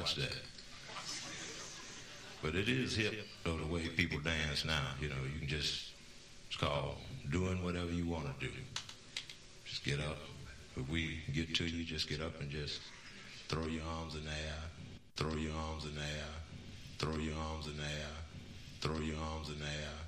watch that. But it is hip, though, the way people dance now. You know, you can just, it's called doing whatever you want to do. Just get up. If we get to you, just get up and just throw your arms in the air. Throw your arms in the air. Throw your arms in the air. Throw your arms in the air.